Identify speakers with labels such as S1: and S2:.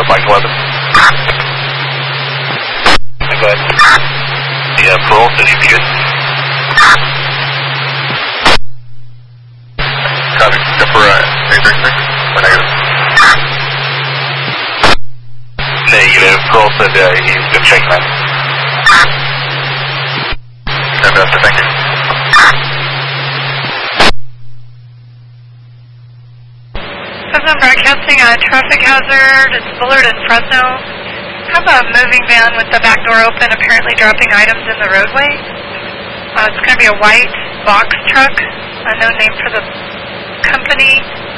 S1: Mike 11. Go ahead. Yeah, Pearl City, good. Copy. For A36 or negative? Negative. Pearl said he's been checking that. Fantastic, thank you.
S2: Fresno broadcasting a traffic hazard. It's Bullard and Fresno. Have a moving van with the back door open, apparently dropping items in the roadway. It's going to be a white box truck, unknown name for the company.